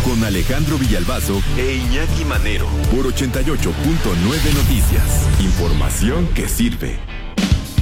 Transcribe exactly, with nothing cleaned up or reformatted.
con Alejandro Villalbazo e Iñaki Manero por ochenta y ocho punto nueve Noticias. Información que sirve.